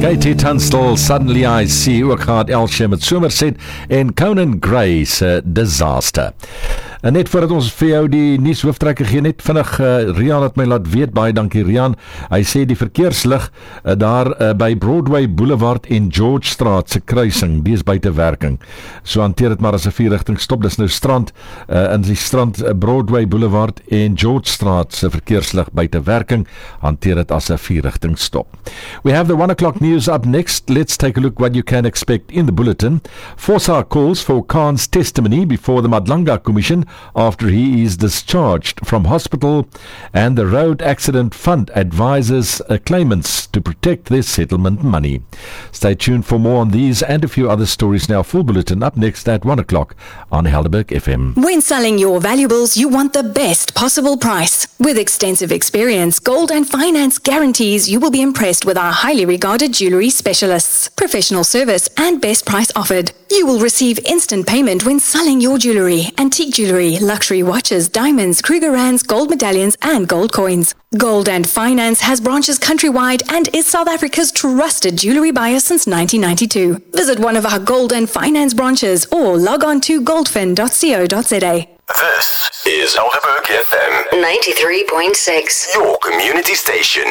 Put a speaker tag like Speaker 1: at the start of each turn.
Speaker 1: Katie Tunstall, Suddenly I See, ook gehad Elsje met Somerset en Conan Gray se Disaster. En net voordat ons vir jou die nuushoofdtrekker gee, net vinnig, Rian het my laat weet, baie dankie Rian, hy sê die verkeerslig daar by Broadway Boulevard en George Straat se kruising, die is buite werking. So hanteer dit maar as 'n vierrigting stop, dis nou strand, in die strand Broadway Boulevard en George Straat se verkeerslig buite werking, hanteer dit as 'n vierrigting stop. We have the 1 o'clock news up next. Let's take a look what you can expect in the bulletin. Forsa calls for Khan's testimony before the Madlanga Commission after he is discharged from hospital, and the Road Accident Fund advises claimants to protect their settlement money. Stay tuned for more on these and a few other stories now. Full bulletin up next at 1 o'clock on Helderberg FM.
Speaker 2: When selling your valuables, you want the best possible price. With extensive experience, Gold and Finance guarantees you will be impressed with our highly regarded jewellery specialists. Professional service and best price offered. You will receive instant payment when selling your jewellery, antique jewellery, luxury watches, diamonds, Krugerrands, gold medallions and gold coins. Gold and Finance has branches countrywide and is South Africa's trusted jewellery buyer since 1992. Visit one of our Gold and Finance branches or log on to goldfin.co.za.
Speaker 3: This is Helderberg FM
Speaker 4: 93.6,
Speaker 3: your community station.